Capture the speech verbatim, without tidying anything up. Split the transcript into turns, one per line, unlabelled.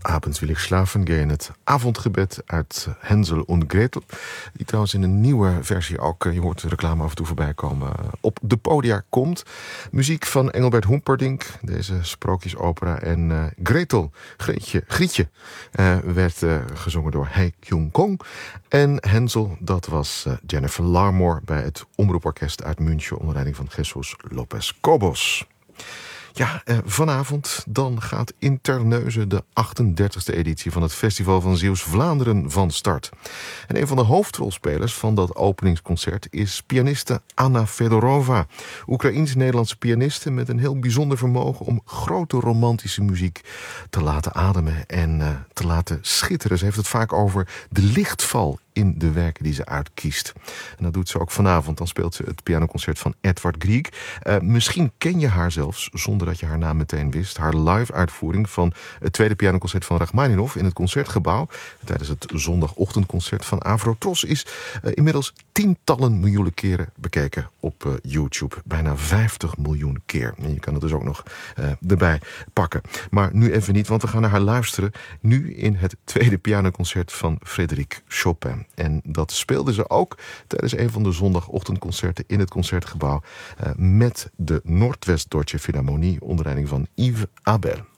Abends will ich schlafen gehen. Het avondgebed uit Hänsel en Gretel. Die trouwens in een nieuwe versie ook, je hoort de reclame af en toe voorbij komen, op de podia komt. Muziek van Engelbert Humperdinck, deze sprookjesopera. En uh, Gretel, Greetje, Grietje, uh, werd uh, gezongen door Hai Kyung-kong. En Hänsel, dat was uh, Jennifer Larmore bij het Omroeporkest uit München onder leiding van Jesus Lopez Cobos. Ja, eh, vanavond dan gaat in Terneuzen de achtendertigste editie van het Festival van Zeeuws-Vlaanderen van start. En een van de hoofdrolspelers van dat openingsconcert is pianiste Anna Fedorova. Oekraïens-Nederlandse pianiste met een heel bijzonder vermogen om grote romantische muziek te laten ademen en uh, te laten schitteren. Ze heeft het vaak over de lichtval in de werken die ze uitkiest. En dat doet ze ook vanavond. Dan speelt ze het pianoconcert van Edvard Grieg. Uh, misschien ken je haar zelfs, zonder dat je haar naam meteen wist. Haar live-uitvoering van het tweede pianoconcert van Rachmaninov in het Concertgebouw tijdens het zondagochtendconcert van Avrotros is uh, inmiddels tientallen miljoenen keren bekeken op uh, YouTube. Bijna vijftig miljoen keer. En je kan het dus ook nog uh, erbij pakken. Maar nu even niet, want we gaan naar haar luisteren. Nu in het tweede pianoconcert van Frédéric Chopin. En dat speelde ze ook tijdens een van de zondagochtendconcerten in het Concertgebouw uh, met de Noordwest-Deutsche Philharmonie onder leiding van Yves Abel.